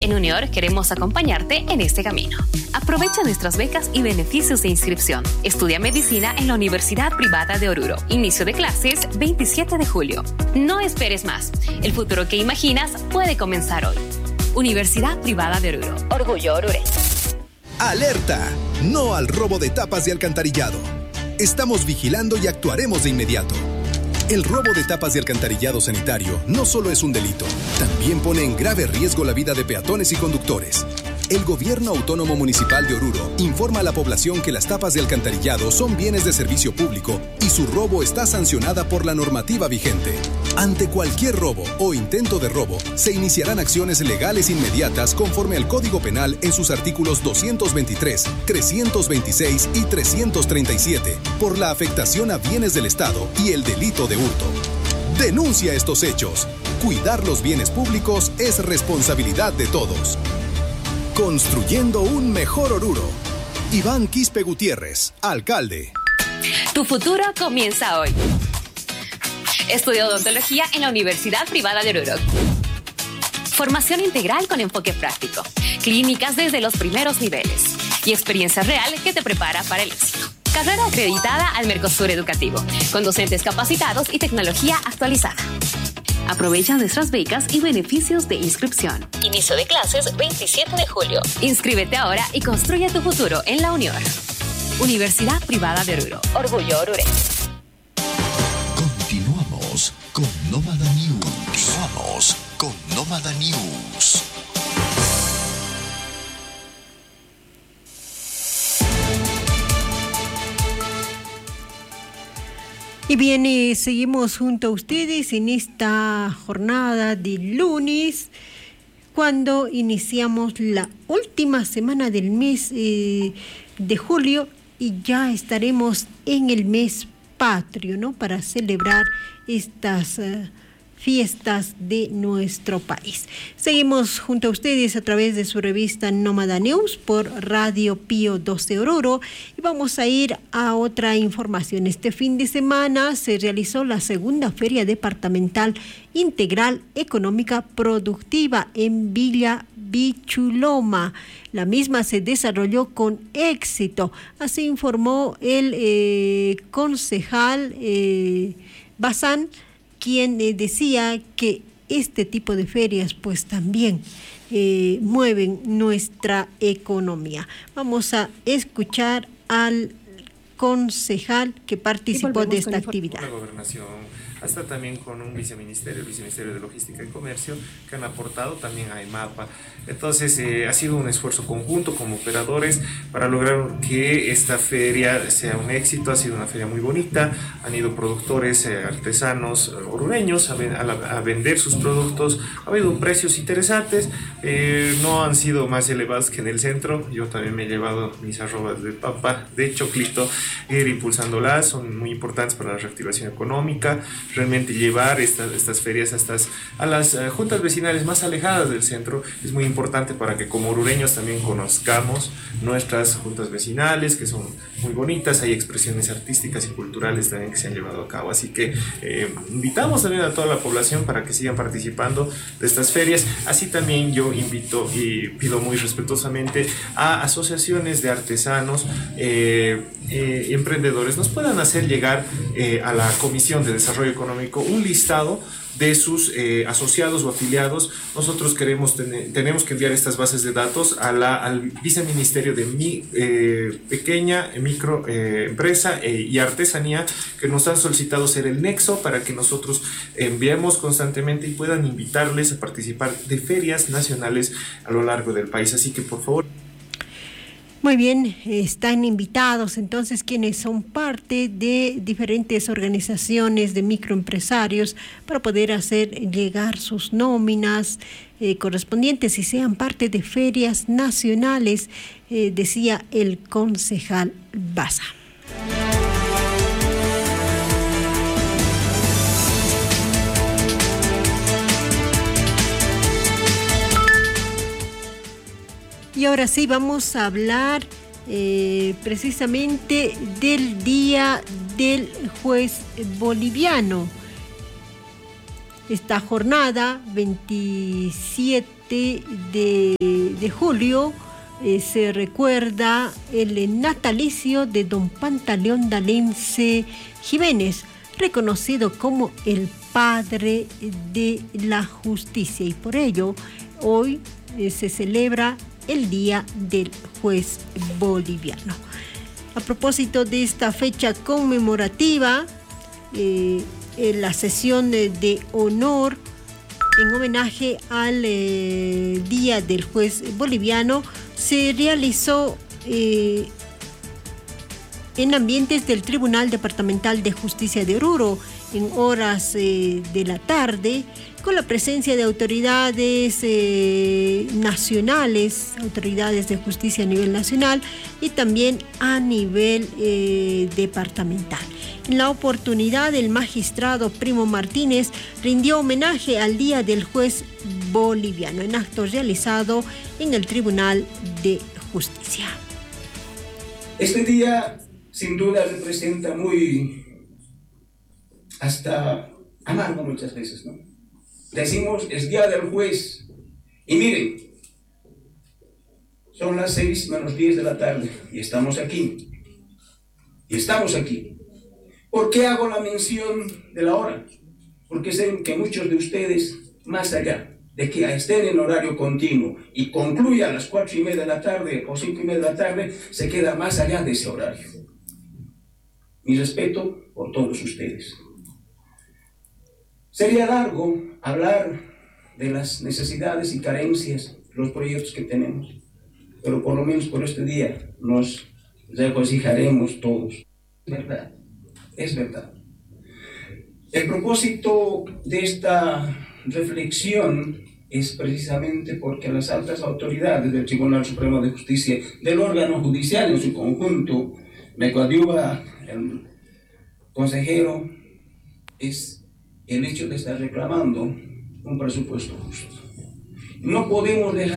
En Unior queremos acompañarte en este camino. Aprovecha nuestras becas y beneficios de inscripción. Estudia medicina en la Universidad Privada de Oruro. Inicio de clases 27 de julio. No esperes más. El futuro que imaginas puede comenzar hoy. Universidad Privada de Oruro. Orgullo orureño. ¡Alerta! No al robo de tapas de alcantarillado. Estamos vigilando y actuaremos de inmediato. El robo de tapas de alcantarillado sanitario no solo es un delito, también pone en grave riesgo la vida de peatones y conductores. El Gobierno Autónomo Municipal de Oruro informa a la población que las tapas de alcantarillado son bienes de servicio público y su robo está sancionada por la normativa vigente. Ante cualquier robo o intento de robo, se iniciarán acciones legales inmediatas conforme al Código Penal en sus artículos 223, 326 y 337, por la afectación a bienes del Estado y el delito de hurto. Denuncia estos hechos. Cuidar los bienes públicos es responsabilidad de todos. Construyendo un mejor Oruro. Iván Quispe Gutiérrez, alcalde. Tu futuro comienza hoy. Estudia odontología en la Universidad Privada de Oruro. Formación integral con enfoque práctico. Clínicas desde los primeros niveles. Y experiencia real que te prepara para el éxito. Carrera acreditada al Mercosur Educativo. Con docentes capacitados y tecnología actualizada. Aprovecha nuestras becas y beneficios de inscripción. Inicio de clases 27 de julio. Inscríbete ahora y construye tu futuro en la Unión. Universidad Privada de Oruro. Orgullo orureño. Continuamos con Nómada News. Y bien, seguimos junto a ustedes en esta jornada de lunes, cuando iniciamos la última semana del mes de julio y ya estaremos en el mes patrio, ¿no? Para celebrar estas fiestas de nuestro país. Seguimos junto a ustedes a través de su revista Nómada News por Radio Pío 12 Oruro y vamos a ir a otra información. Este fin de semana se realizó la segunda Feria Departamental Integral Económica Productiva en Villa Bichuloma. La misma se desarrolló con éxito, así informó el concejal Bazán, quien decía que este tipo de ferias pues también mueven nuestra economía. Vamos a escuchar al concejal que participó de esta actividad. La gobernación, hasta también con un el Viceministerio de Logística y Comercio, que han aportado también a EMAPA. Entonces ha sido un esfuerzo conjunto como operadores para lograr que esta feria sea un éxito. Ha sido una feria muy bonita, han ido productores, artesanos orureños a vender sus productos, ha habido precios interesantes, no han sido más elevados que en el centro. Yo también me he llevado mis arrobas de papa, de choclito, ir impulsándolas, son muy importantes para la reactivación económica. Realmente llevar estas ferias a las juntas vecinales más alejadas del centro es muy importante para que como orureños también conozcamos nuestras juntas vecinales, que son muy bonitas. Hay expresiones artísticas y culturales también que se han llevado a cabo, así que invitamos también a toda la población para que sigan participando de estas ferias. Así también yo invito y pido muy respetuosamente a asociaciones de artesanos, emprendedores, nos puedan hacer llegar a la Comisión de Desarrollo Económico un listado de sus asociados o afiliados. Nosotros tenemos que enviar estas bases de datos al Viceministerio de Pequeña, Micro Empresa y Artesanía, que nos han solicitado ser el nexo para que nosotros enviemos constantemente y puedan invitarles a participar de ferias nacionales a lo largo del país. Así que por favor. Muy bien, están invitados entonces quienes son parte de diferentes organizaciones de microempresarios para poder hacer llegar sus nóminas correspondientes y sean parte de ferias nacionales, decía el concejal Baza. Y ahora sí vamos a hablar precisamente del Día del Juez Boliviano. Esta jornada, 27 7 de julio se recuerda el natalicio de don Pantaleón Dalense Jiménez, reconocido como el padre de la justicia, y por ello hoy se celebra el Día del Juez Boliviano. A propósito de esta fecha conmemorativa, la sesión de honor en homenaje al Día del Juez Boliviano se realizó en ambientes del Tribunal Departamental de Justicia de Oruro en horas de la tarde, con la presencia de autoridades nacionales, autoridades de justicia a nivel nacional y también a nivel departamental. En la oportunidad, el magistrado Primo Martínez rindió homenaje al Día del Juez Boliviano en acto realizado en el Tribunal de Justicia. Este día sin duda representa hasta amargo muchas veces, ¿no? Decimos, es Día del Juez, y miren, son las 6:10 de la tarde, y estamos aquí. ¿Por qué hago la mención de la hora? Porque sé que muchos de ustedes, más allá de que estén en horario continuo y concluya a las 4:30 de la tarde o 5:30 de la tarde, se queda más allá de ese horario. Mi respeto por todos ustedes. Sería largo hablar de las necesidades y carencias, los proyectos que tenemos, pero por lo menos por este día nos regocijaremos todos. Es verdad. El propósito de esta reflexión es precisamente porque las altas autoridades del Tribunal Supremo de Justicia, del órgano judicial en su conjunto, me coadyuva el consejero, es el hecho de estar reclamando un presupuesto justo. No podemos dejar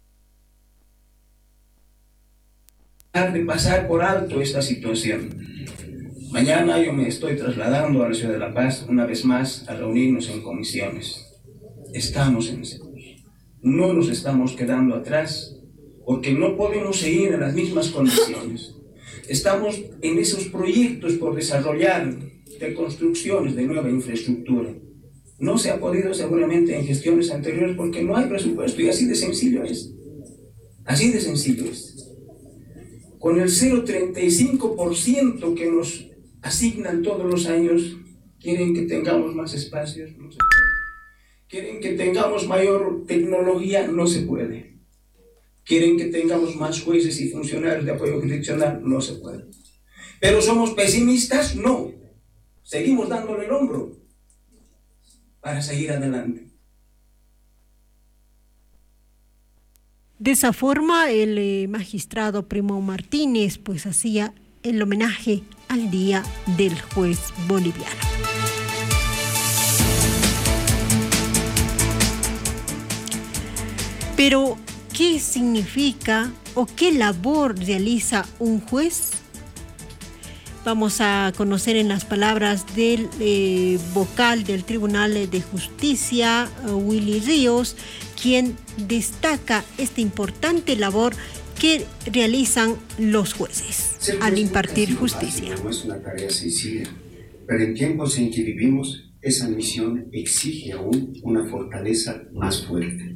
de pasar por alto esta situación. Mañana yo me estoy trasladando a la ciudad de La Paz una vez más a reunirnos en comisiones. Estamos en ese curso. No nos estamos quedando atrás porque no podemos seguir en las mismas condiciones. Estamos en esos proyectos por desarrollar de construcciones de nueva infraestructura. No se ha podido seguramente en gestiones anteriores porque no hay presupuesto, y así de sencillo es. Así de sencillo es. Con el 0,35% que nos asignan todos los años, quieren que tengamos más espacios, no se puede. Quieren que tengamos mayor tecnología, no se puede. Quieren que tengamos más jueces y funcionarios de apoyo jurisdiccional, no se puede. Pero somos pesimistas, no. Seguimos dándole el hombro para seguir adelante. De esa forma, el magistrado Primo Martínez pues hacía el homenaje al Día del Juez Boliviano. Pero, ¿qué significa o qué labor realiza un juez? Vamos a conocer en las palabras del vocal del Tribunal de Justicia, Willy Ríos, quien destaca esta importante labor que realizan los jueces al impartir justicia. No es una tarea sencilla, pero en tiempos en que vivimos, esa misión exige aún una fortaleza más fuerte.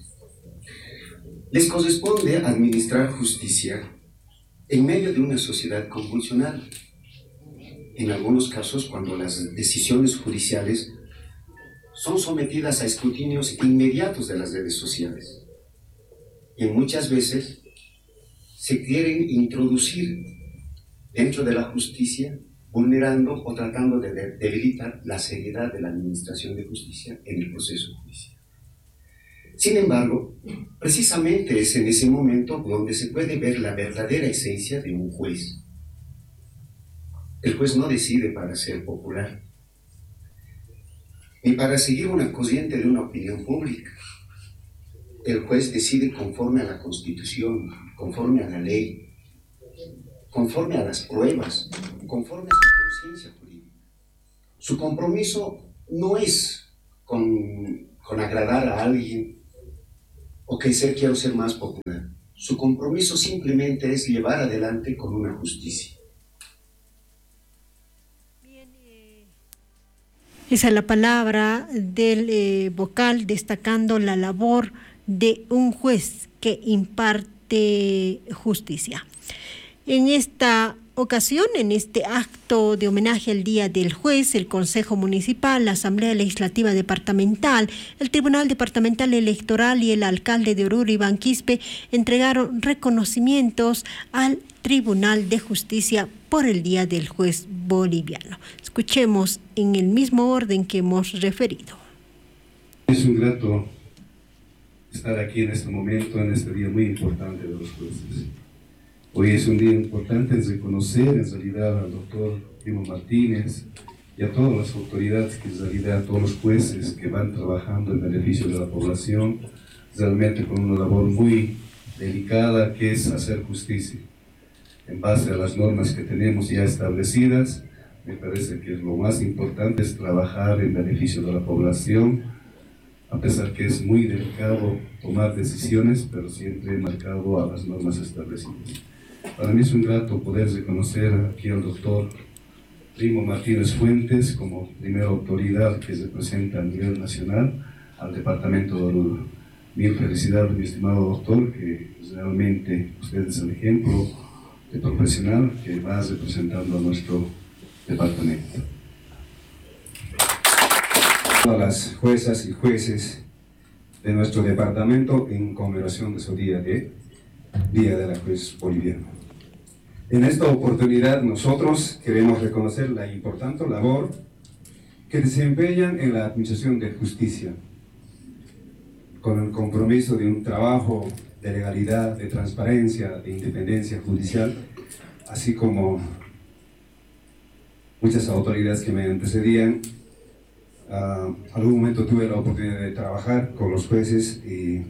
Les corresponde administrar justicia en medio de una sociedad convulsionada. En algunos casos, cuando las decisiones judiciales son sometidas a escrutinios inmediatos de las redes sociales. Y muchas veces se quieren introducir dentro de la justicia, vulnerando o tratando de debilitar la seriedad de la administración de justicia en el proceso judicial. Sin embargo, precisamente es en ese momento donde se puede ver la verdadera esencia de un juez. El juez no decide para ser popular, ni para seguir una corriente de una opinión pública. El juez decide conforme a la Constitución, conforme a la ley, conforme a las pruebas, conforme a su conciencia jurídica. Su compromiso no es con agradar a alguien o que quiero ser más popular. Su compromiso simplemente es llevar adelante con una justicia. Esa es la palabra del vocal destacando la labor de un juez que imparte justicia. En esta ocasión, en este acto de homenaje al Día del Juez, el Consejo Municipal, la Asamblea Legislativa Departamental, el Tribunal Departamental Electoral y el alcalde de Oruro, Iván Quispe, entregaron reconocimientos al Tribunal de Justicia por el Día del Juez boliviano. Escuchemos en el mismo orden que hemos referido. Es un grato estar aquí en este momento, en este día muy importante de los jueces. Hoy es un día importante en reconocer en realidad al doctor Primo Martínez y a todas las autoridades, que en realidad a todos los jueces que van trabajando en beneficio de la población, realmente con una labor muy delicada que es hacer justicia. En base a las normas que tenemos ya establecidas, me parece que lo más importante es trabajar en beneficio de la población, a pesar que es muy delicado tomar decisiones, pero siempre marcado a las normas establecidas. Para mí es un grato poder reconocer aquí al doctor Primo Martínez Fuentes como primera autoridad que representa a nivel nacional al departamento de Oruro. Mil felicidades, mi estimado doctor, que realmente usted es el ejemplo de profesional que va representando a nuestro departamento. A las juezas y jueces de nuestro departamento en conmemoración de su Día de la Juez Boliviana. En esta oportunidad nosotros queremos reconocer la importante labor que desempeñan en la administración de justicia, con el compromiso de un trabajo de legalidad, de transparencia, de independencia judicial, así como muchas autoridades que me antecedían. Algún momento tuve la oportunidad de trabajar con los jueces y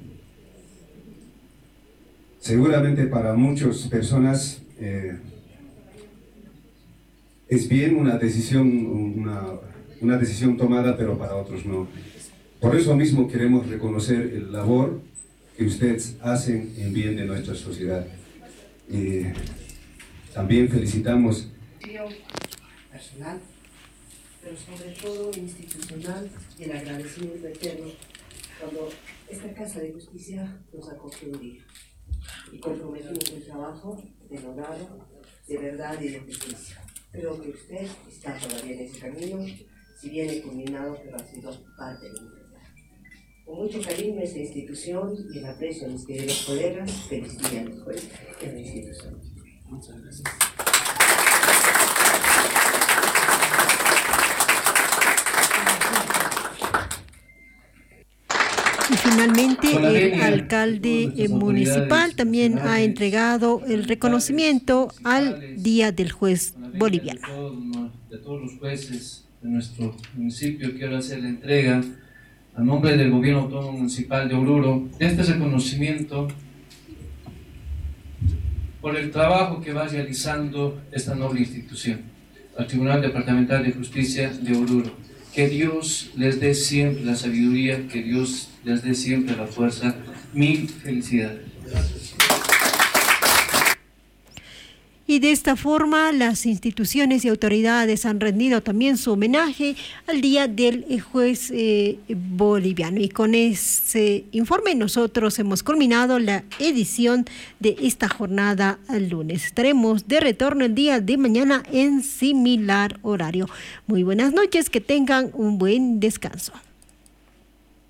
seguramente para muchas personas es bien una decisión tomada, pero para otros no. Por eso mismo queremos reconocer el labor que ustedes hacen en bien de nuestra sociedad. También felicitamos personal, pero sobre todo institucional, y el agradecimiento eterno cuando esta Casa de Justicia nos acogió un día y comprometimos el trabajo denodado de verdad y de justicia. Creo que usted está todavía en ese camino, si bien he culminado, pero ha sido parte de mi verdad. Con mucho cariño a esta institución y el aprecio a mis queridos colegas, felicidades a los jueces y a la institución. Muchas gracias. Y finalmente el alcalde municipal también ha entregado el reconocimiento al Día del Juez boliviano. De todos los jueces de nuestro municipio, quiero hacer la entrega a nombre del Gobierno Autónomo Municipal de Oruro de este reconocimiento por el trabajo que va realizando esta noble institución, al Tribunal Departamental de Justicia de Oruro. Que Dios les dé siempre la sabiduría, que Dios les dé siempre la fuerza. Mil felicidades. Y de esta forma las instituciones y autoridades han rendido también su homenaje al Día del Juez boliviano. Y con ese informe nosotros hemos culminado la edición de esta jornada al lunes. Estaremos de retorno el día de mañana en similar horario. Muy buenas noches, que tengan un buen descanso.